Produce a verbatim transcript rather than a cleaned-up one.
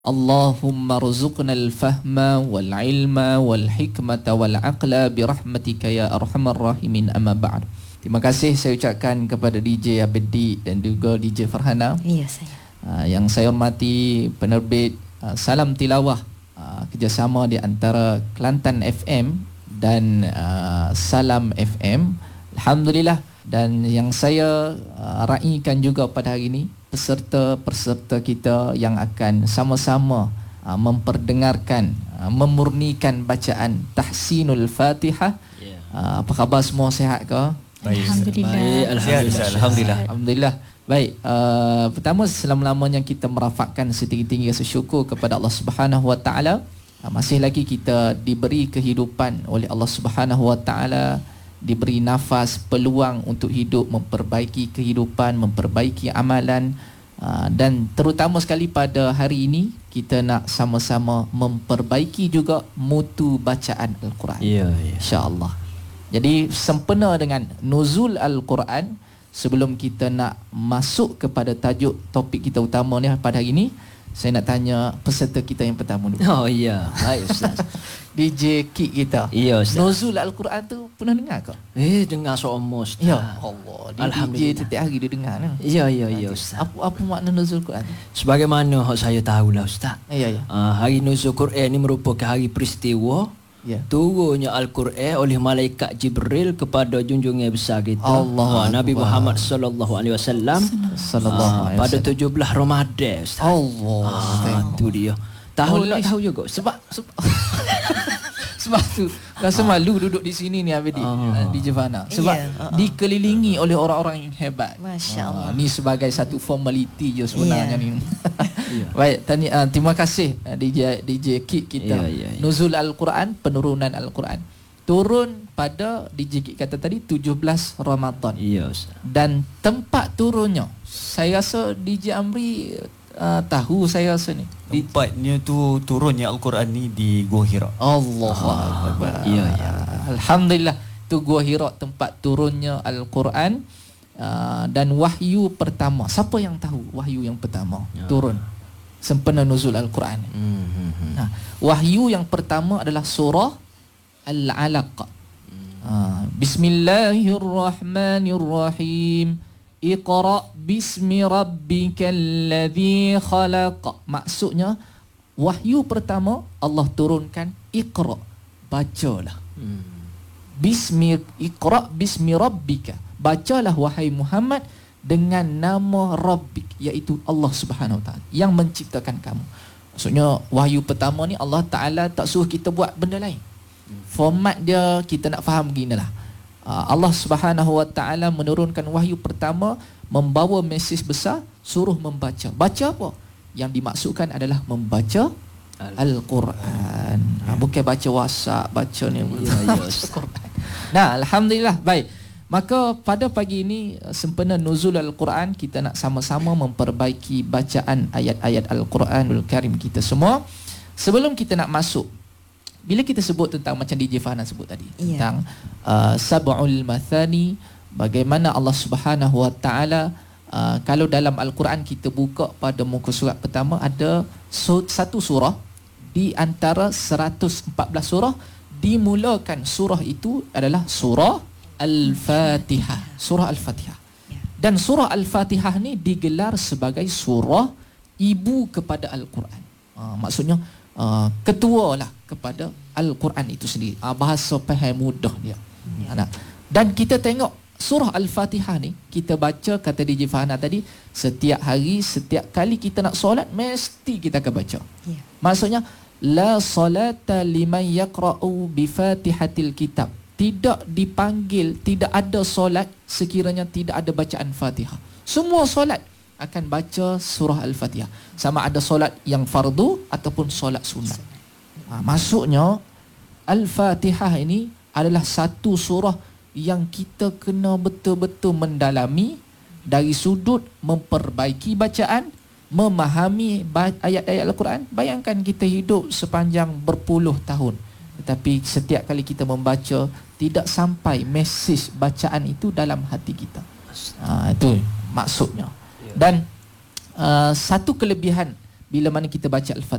Allahumma rzuqna al-fahma wal-ilma wal-hikmata wal-aqla birahmatika ya arhamar rahimin, amma ba'd. Terima kasih saya ucapkan kepada D J Abedi dan juga D J Farhana. Iya saya. Uh, yang saya hormati penerbit uh, Salam Tilawah, uh, kerjasama di antara Kelantan F M dan uh, Salam F M. Alhamdulillah. Dan yang saya uh, raikan juga pada hari ini peserta-peserta kita yang akan sama-sama uh, memperdengarkan, uh, memurnikan bacaan Tahsinul Fatihah. Yeah. Uh, apa khabar semua, sihat ke? Baik. Alhamdulillah. Baik, alhamdulillah. Alhamdulillah. Alhamdulillah. Baik, uh, pertama selama-lamanya kita merafakkan setinggi-tinggi rasa syukur kepada Allah Subhanahu Wa Taala. Uh, masih lagi kita diberi kehidupan oleh Allah Subhanahu Wa Taala, diberi nafas, peluang untuk hidup, memperbaiki kehidupan, memperbaiki amalan, uh, dan terutama sekali pada hari ini kita nak sama-sama memperbaiki juga mutu bacaan Al-Quran. Ya, ya. Insya-Allah. Jadi sempena dengan nuzul Al-Quran, sebelum kita nak masuk kepada tajuk topik kita utama ni pada hari ini, saya nak tanya peserta kita yang pertama dulu. Oh iya. Baik Ustaz. D J Kik kita. Iya Ustaz. Nuzul Al-Quran tu pernah dengar ke? Eh, dengar seumur Ustaz. Ya Allah. Dia Alhamdulillah. D J setiap hari dia dengar kan? Iya, iya, iya Ustaz. Apa apa makna nuzul Quran tu? Sebagaimana hak saya tahulah Ustaz. Ya ya. Uh, hari nuzul Quran ni merupakan hari peristiwa Ya. turunnya Al-Quran oleh malaikat Jibril kepada junjungan besar kita Allah uh, Nabi Muhammad sallallahu alaihi wasallam Sallallahu alaihi pada wasallam. tujuh belas Ramadan Ustaz. Allah. Ah, tu dia. Tahu Oh, nak Liz. tahu juga Sebab sebab, sebab tu rasa malu duduk di sini ni Abedi, Ah. di Jevana. Sebab Ya. dikelilingi oleh orang-orang yang hebat. Masya Ah, Allah. ni sebagai satu formaliti je sebenarnya Ya. ni. Baik, tani, uh, terima kasih uh, D J D J Kik kita. Ya, ya, ya. Nuzul Al-Quran, penurunan Al-Quran. Turun pada D J Kik kata tadi tujuh belas Ramadan. Iya Ustaz. Dan tempat turunnya, saya rasa D J Amri uh, tahu, saya rasa ni. Di Tempatnya tu turunnya Al-Quran ni di Gua Hira. Allahu Akbar. Ya, ya. Alhamdulillah, tu Gua Hira tempat turunnya Al-Quran, uh, dan wahyu pertama. Siapa yang tahu wahyu yang pertama Ya. turun sempena nuzul Al-Quran? Hmm, hmm, hmm. Nah, wahyu yang pertama adalah surah Al-Alaq. Uh, Bismillahirrahmanirrahim. Iqra bismi rabbikal ladzi khalaq. Maksudnya wahyu pertama Allah turunkan Iqra, bacalah. Hmm. Bismi Iqra bismi rabbika. Bacalah wahai Muhammad dengan nama Rabbik, iaitu Allah Subhanahu Wa Taala yang menciptakan kamu. Maksudnya wahyu pertama ni Allah Taala tak suruh kita buat benda lain. Format dia kita nak faham beginilah. Allah Subhanahu Wa Taala menurunkan wahyu pertama membawa mesej besar, suruh membaca. Baca apa? Yang dimaksudkan adalah membaca Al-Quran. Ha, bukan baca WhatsApp, baca ni. Ya, ya. Al-Quran. Nah, alhamdulillah. Baik. Maka pada pagi ini sempena nuzul Al-Quran, kita nak sama-sama memperbaiki bacaan ayat-ayat Al-Quranul Karim kita semua. Sebelum kita nak masuk, bila kita sebut tentang macam D J Fahna sebut tadi, Ya. tentang uh, Sab'ul Mathani, bagaimana Allah Subhanahu Wa Taala, uh, kalau dalam Al-Quran kita buka pada muka surat pertama, ada su- satu surah di antara seratus empat belas surah, dimulakan surah itu adalah surah Al-Fatihah. Surah Al-Fatihah. Dan surah Al-Fatihah ni digelar sebagai surah ibu kepada Al-Quran. Uh, maksudnya uh, ketua lah kepada Al-Quran itu sendiri. Uh, bahasa faham mudah dia. Hmm. Dan kita tengok surah Al-Fatihah ni, kita baca, kata D J Fahna tadi, setiap hari, setiap kali kita nak solat, mesti kita akan baca. Ya. Maksudnya, la salata liman yaqra'u bifatihatil kitab. Tidak dipanggil, tidak ada solat sekiranya tidak ada bacaan Fatihah. Semua solat akan baca surah Al-Fatihah. Sama ada solat yang fardu ataupun solat sunat. Ha, maksudnya, Al-Fatihah ini adalah satu surah yang kita kena betul-betul mendalami dari sudut memperbaiki bacaan, memahami ayat-ayat Al-Quran. Bayangkan kita hidup sepanjang berpuluh tahun, tetapi setiap kali kita membaca, tidak sampai mesej bacaan itu dalam hati kita. Ha, itu maksudnya. Dan uh, satu kelebihan bila mana kita baca Al-Fatihah.